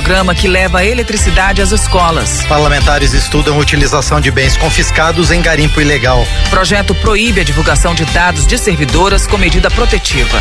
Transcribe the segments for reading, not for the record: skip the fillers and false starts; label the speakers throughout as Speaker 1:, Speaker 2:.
Speaker 1: programa que leva a eletricidade às escolas.
Speaker 2: Parlamentares estudam a utilização de bens confiscados em garimpo ilegal.
Speaker 1: Projeto proíbe a divulgação de dados de servidoras com medida protetiva.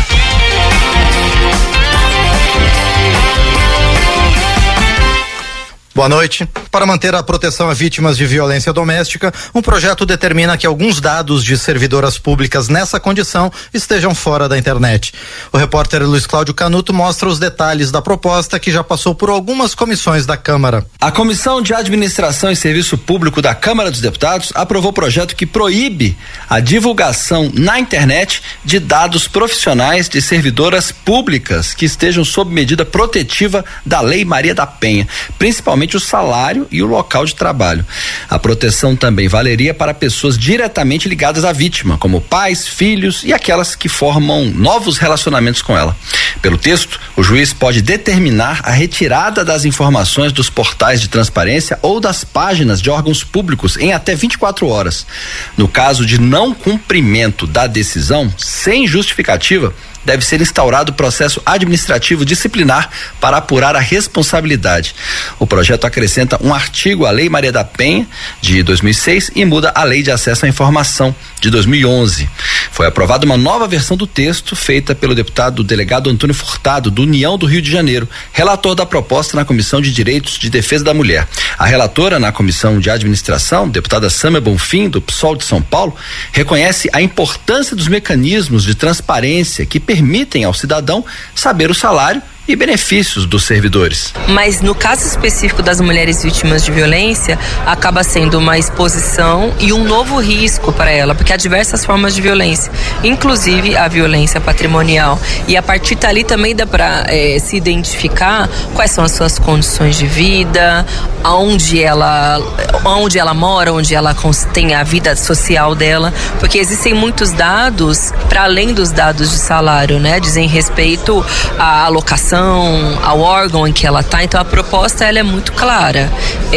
Speaker 2: Boa noite. Para manter a proteção a vítimas de violência doméstica, um projeto determina que alguns dados de servidoras públicas nessa condição estejam fora da internet. O repórter Luiz Cláudio Canuto mostra os detalhes da proposta que já passou por algumas comissões da Câmara.
Speaker 3: A Comissão de Administração e Serviço Público da Câmara dos Deputados aprovou projeto que proíbe a divulgação na internet de dados profissionais de servidoras públicas que estejam sob medida protetiva da Lei Maria da Penha, principalmente o salário e o local de trabalho. A proteção também valeria para pessoas diretamente ligadas à vítima, como pais, filhos e aquelas que formam novos relacionamentos com ela. Pelo texto, o juiz pode determinar a retirada das informações dos portais de transparência ou das páginas de órgãos públicos em até 24 horas. No caso de não cumprimento da decisão, sem justificativa, deve ser instaurado processo administrativo disciplinar para apurar a responsabilidade. O projeto acrescenta um artigo à Lei Maria da Penha, de 2006, e muda a Lei de Acesso à Informação, de 2011. Foi aprovada uma nova versão do texto, feita pelo deputado delegado Antônio Furtado, do União do Rio de Janeiro, relator da proposta na Comissão de Direitos de Defesa da Mulher. A relatora na Comissão de Administração, deputada Sâmia Bonfim, do PSOL de São Paulo, reconhece a importância dos mecanismos de transparência que permitem ao cidadão saber o salário e benefícios dos servidores.
Speaker 4: Mas no caso específico das mulheres vítimas de violência, acaba sendo uma exposição e um novo risco para ela, porque há diversas formas de violência, inclusive a violência patrimonial. E a partir dali também dá para se identificar quais são as suas condições de vida, onde ela mora, onde ela tem a vida social dela, porque existem muitos dados, para além dos dados de salário, né? Dizem respeito à alocação, ao órgão em que ela está. Então a proposta ela é muito clara,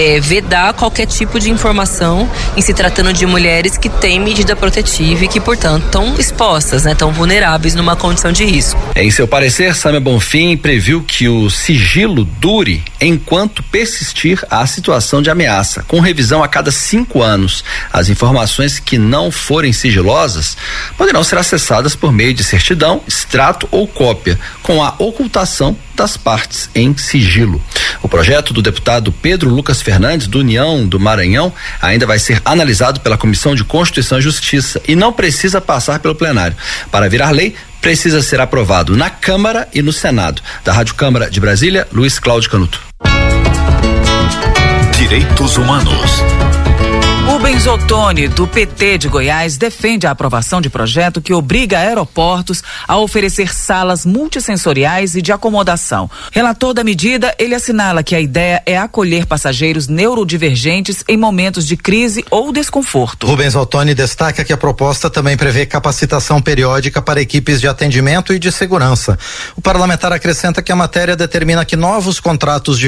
Speaker 4: vedar qualquer tipo de informação em se tratando de mulheres que têm medida protetiva e que, portanto, estão expostas, né, estão vulneráveis numa condição de risco.
Speaker 3: Em seu parecer, Sâmia Bonfim previu que o sigilo dure enquanto persistir a situação de ameaça, com revisão a cada 5 anos. As informações que não forem sigilosas poderão ser acessadas por meio de certidão, extrato ou cópia, com a ocultação das partes em sigilo. O projeto do deputado Pedro Lucas Fernandes, do União do Maranhão, ainda vai ser analisado pela Comissão de Constituição e Justiça e não precisa passar pelo plenário. Para virar lei, precisa ser aprovado na Câmara e no Senado. Da Rádio Câmara de Brasília, Luiz Cláudio Canuto.
Speaker 5: Direitos Humanos.
Speaker 1: Rubens Ottoni, do PT de Goiás, defende a aprovação de projeto que obriga aeroportos a oferecer salas multissensoriais e de acomodação. Relator da medida, ele assinala que a ideia é acolher passageiros neurodivergentes em momentos de crise ou desconforto.
Speaker 2: Rubens Ottoni destaca que a proposta também prevê capacitação periódica para equipes de atendimento e de segurança. O parlamentar acrescenta que a matéria determina que novos contratos de